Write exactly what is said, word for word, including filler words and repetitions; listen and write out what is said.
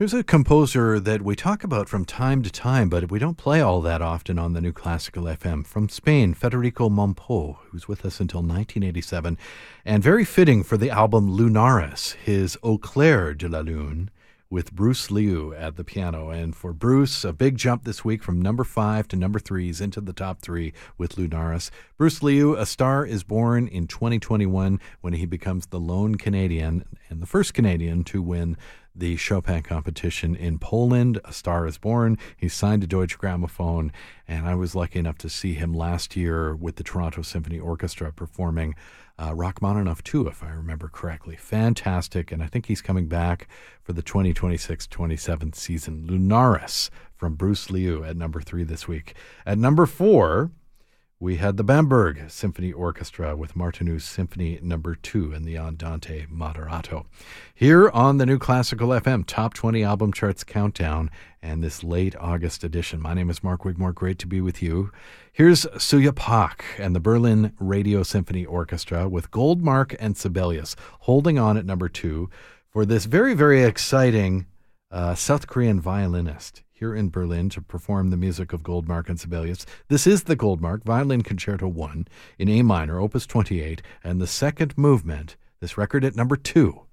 There's a composer that we talk about from time to time, but we don't play all that often on the New Classical F M. From Spain, Federico Mompou, who's with us until nineteen eighty-seven, and very fitting for the album Lunaris, his Au clair de la lune, with Bruce Liu at the piano. And for Bruce, a big jump this week from number five to number three. He's into the top three with Lunaris. Bruce Liu, A Star is Born in twenty twenty-one when he becomes the lone Canadian and the first Canadian to win the Chopin competition in Poland. A Star is Born. He's signed to Deutsche Grammophon, and I was lucky enough to see him last year with the Toronto Symphony Orchestra performing uh, Rachmaninoff two, if I remember correctly. Fantastic, and I think he's coming back for the twenty twenty-six twenty-seven season. Lunaris from Bruce Liu at number three this week. At number four, we had the Bamberg Symphony Orchestra with Martineau's Symphony Number Two and the Andante Moderato. Here on the New Classical F M Top twenty Album Charts Countdown and this late August edition. My name is Mark Wigmore. Great to be with you. Here's Suya Pak and the Berlin Radio Symphony Orchestra with Goldmark and Sibelius holding on at number two for this very, very exciting uh, South Korean violinist here in Berlin to perform the music of Goldmark and Sibelius. This is the Goldmark Violin Concerto one in A minor, Opus twenty-eight, and the second movement, this record at number two.